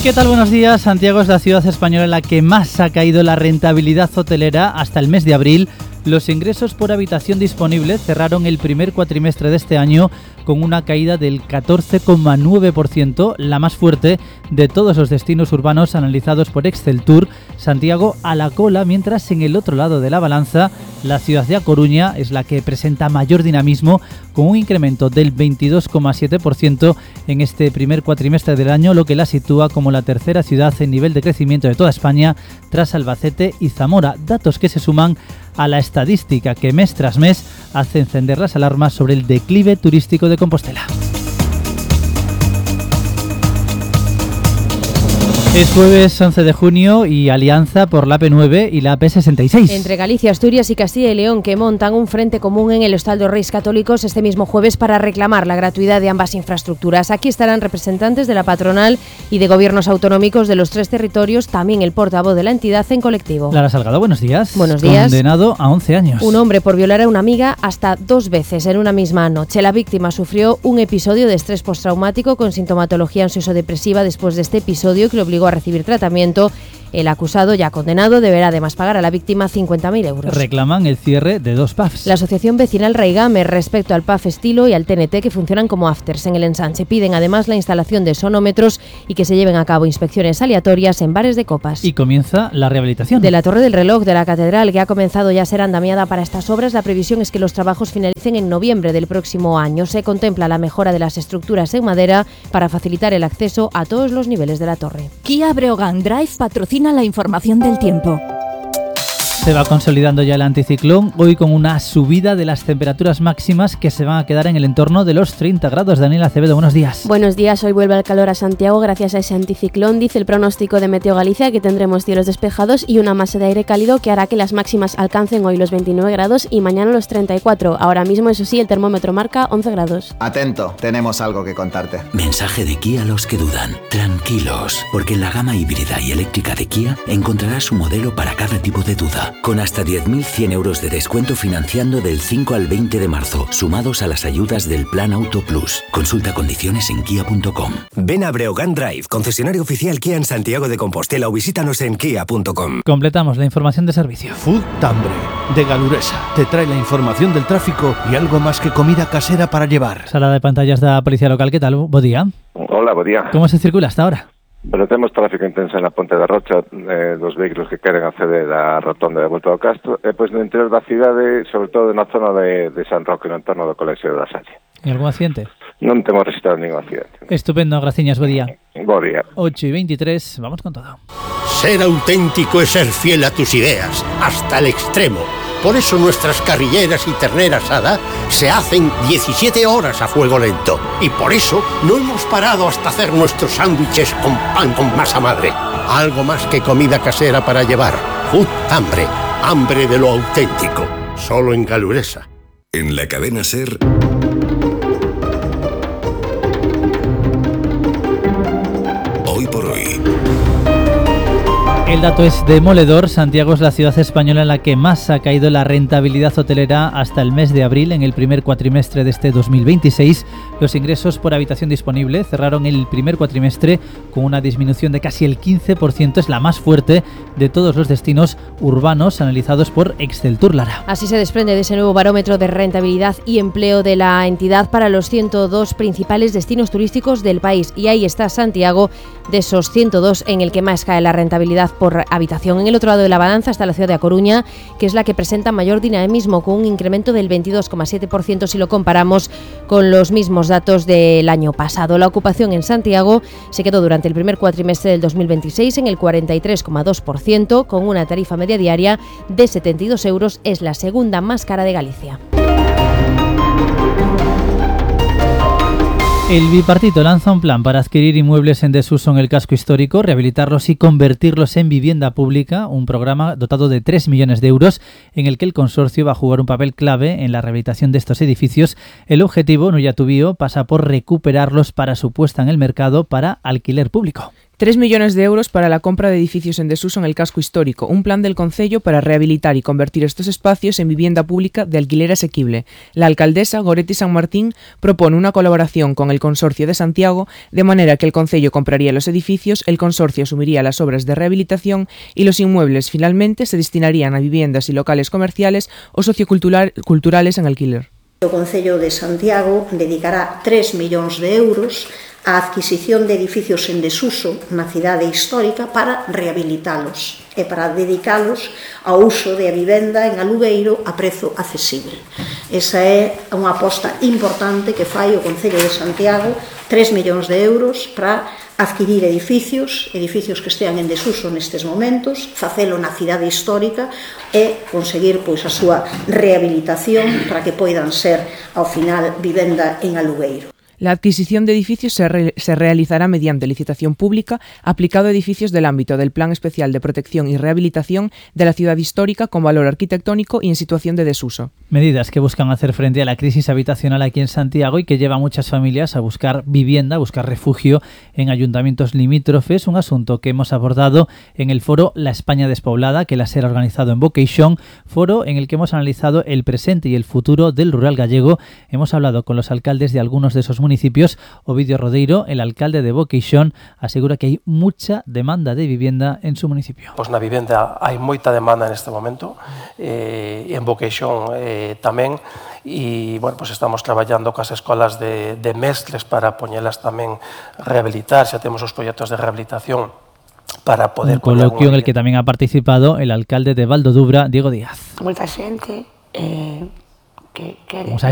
¿Qué tal? Buenos días. Santiago es la ciudad española en la que más ha caído la rentabilidad hotelera hasta el mes de abril. Los ingresos por habitación disponible cerraron el primer cuatrimestre de este año con una caída del 14,9%, la más fuerte de todos los destinos urbanos analizados por Exceltur. Santiago a la cola, mientras en el otro lado de la balanza, la ciudad de A Coruña es la que presenta mayor dinamismo, con un incremento del 22,7% en este primer cuatrimestre del año, lo que la sitúa como la tercera ciudad en nivel de crecimiento de toda España, tras Albacete y Zamora, datos que se suman a la estadística que mes tras mes hace encender las alarmas sobre el declive turístico de Compostela. Es jueves 11 de junio y alianza por la AP9 y la AP66. Entre Galicia, Asturias y Castilla y León, que montan un frente común en el Hostal dos Reis Católicos este mismo jueves para reclamar la gratuidad de ambas infraestructuras. Aquí estarán representantes de la patronal y de gobiernos autonómicos de los tres territorios, también el portavoz de la entidad en colectivo. Lara Salgado, buenos días. Buenos días. Condenado a 11 años. Un hombre por violar a una amiga hasta 2 veces en una misma noche. La víctima sufrió un episodio de estrés postraumático con sintomatología ansioso-depresiva después de este episodio, que le obligó a recibir tratamiento. El acusado, ya condenado, deberá además pagar a la víctima 50.000 euros. Reclaman el cierre de 2 pubs. La Asociación Vecinal Raigame, respecto al pub Estilo y al TNT, que funcionan como afters en el ensanche, piden además la instalación de sonómetros y que se lleven a cabo inspecciones aleatorias en bares de copas. Y comienza la rehabilitación de la Torre del Reloj de la Catedral, que ha comenzado ya a ser andamiada para estas obras. La previsión es que los trabajos finalicen en noviembre del próximo año. Se contempla la mejora de las estructuras en madera para facilitar el acceso a todos los niveles de la torre. Kia Breogán Drive patrocina la información del tiempo. Se va consolidando ya el anticiclón, hoy con una subida de las temperaturas máximas que se van a quedar en el entorno de los 30 grados. Daniela Acevedo, buenos días. Buenos días, hoy vuelve el calor a Santiago gracias a ese anticiclón. Dice el pronóstico de Meteo Galicia que tendremos cielos despejados y una masa de aire cálido que hará que las máximas alcancen hoy los 29 grados y mañana los 34. Ahora mismo, eso sí, el termómetro marca 11 grados. Atento, tenemos algo que contarte. Mensaje de Kia a los que dudan. Tranquilos, porque en la gama híbrida y eléctrica de Kia encontrarás un modelo para cada tipo de duda, con hasta 10.100 euros de descuento financiando del 5 al 20 de marzo, sumados a las ayudas del Plan Auto Plus. Consulta condiciones en kia.com. Ven a Breogán Drive, concesionario oficial Kia en Santiago de Compostela, o visítanos en kia.com. Completamos la información de servicio. Food Tambre, de Galuresa, te trae la información del tráfico y algo más que comida casera para llevar. Sala de pantallas de la Policía Local, ¿qué tal? Buen día. Hola, buen día. ¿Cómo se circula hasta ahora? Pero tenemos tráfico intenso en la Ponte de Rocha, los vehículos que queren acceder á rotonda de Volta do Castro, e pois no interior da cidade, sobre todo na zona de San Roque, no entorno do Colexio da Salle. ¿Y algún accidente? Non temos registrado ningún accidente. Estupendo, graciñas, buen día. Buen día. 8:23, vamos con todo. Ser auténtico es ser fiel a tus ideas, hasta el extremo. Por eso nuestras carrilleras y ternera asada se hacen 17 horas a fuego lento. Y por eso no hemos parado hasta hacer nuestros sándwiches con pan con masa madre. Algo más que comida casera para llevar. Food Tambre, hambre de lo auténtico. Solo en Galuresa. En la cadena SER... Hoy por hoy. El dato es demoledor. Santiago es la ciudad española en la que más ha caído la rentabilidad hotelera hasta el mes de abril. En el primer cuatrimestre de este 2026, los ingresos por habitación disponible cerraron el primer cuatrimestre con una disminución de casi el 15%. Es la más fuerte de todos los destinos urbanos analizados por Exceltur. Lara. Así se desprende de ese nuevo barómetro de rentabilidad y empleo de la entidad para los 102 principales destinos turísticos del país. Y ahí está Santiago, de esos 102 en el que más cae la rentabilidad por habitación. En el otro lado de la balanza está la ciudad de A Coruña, que es la que presenta mayor dinamismo, con un incremento del 22,7% si lo comparamos con los mismos datos del año pasado. La ocupación en Santiago se quedó durante el primer cuatrimestre del 2026 en el 43,2%, con una tarifa media diaria de 72 euros. Es la segunda más cara de Galicia. El bipartito lanza un plan para adquirir inmuebles en desuso en el casco histórico, rehabilitarlos y convertirlos en vivienda pública, un programa dotado de 3 millones de euros en el que el consorcio va a jugar un papel clave en la rehabilitación de estos edificios. El objetivo, Nuria Tubío, pasa por recuperarlos para su puesta en el mercado para alquiler público. 3 millones de euros para la compra de edificios en desuso en el casco histórico, un plan del Concello para rehabilitar y convertir estos espacios en vivienda pública de alquiler asequible. La alcaldesa, Goretti San Martín, propone una colaboración con el Consorcio de Santiago, de manera que el Concello compraría los edificios, el Consorcio asumiría las obras de rehabilitación y los inmuebles finalmente se destinarían a viviendas y locales comerciales o socioculturales en alquiler. O Concello de Santiago dedicará 3 millóns de euros á adquisición de edificios en desuso na cidade histórica para rehabilitalos e para dedicalos ao uso de a vivenda en alugueiro a prezo accesible. Esa é unha aposta importante que fai o Concello de Santiago, 3 millóns de euros para adquirir edificios que estean en desuso nestes momentos, facelo na cidade histórica e conseguir pois a súa rehabilitación para que poidan ser ao final vivenda en alugueiro. La adquisición de edificios se realizará mediante licitación pública aplicado a edificios del ámbito del Plan Especial de Protección y Rehabilitación de la Ciudad Histórica con valor arquitectónico y en situación de desuso. Medidas que buscan hacer frente a la crisis habitacional aquí en Santiago y que lleva a muchas familias a buscar vivienda, a buscar refugio en ayuntamientos limítrofes, un asunto que hemos abordado en el foro La España Despoblada, que la SER ha organizado en Vocation, foro en el que hemos analizado el presente y el futuro del rural gallego. Hemos hablado con los alcaldes de algunos de esos municipios. Ovidio Rodeiro, el alcalde de Vocation, asegura que hay mucha demanda de vivienda en su municipio. Pois na vivenda hai moita demanda neste momento, en Vocation tamén, e bueno, pues estamos traballando cas escolas de mestres para poñelas tamén rehabilitar, xa temos os proxectos de rehabilitación para poder... Un coloquio en el que tamén ha participado el alcalde de Valdodubra, Diego Díaz. Moita xente que quere...